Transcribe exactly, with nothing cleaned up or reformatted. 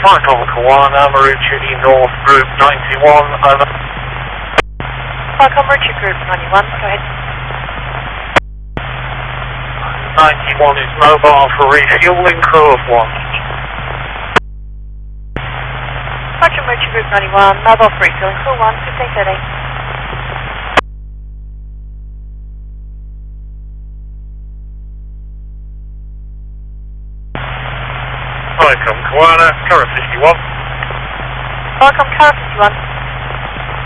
Michael Kawana, Marucci North Group ninety-one, over. Welcome, Marucci Group ninety-one, go ahead. ninety-one is mobile for refueling, crew of one. Roger, Marucci Group ninety-one, mobile for refueling, crew one, fifteen thirty. Welcome, Kawana, Current fifty-one. Welcome, Car fifty-one.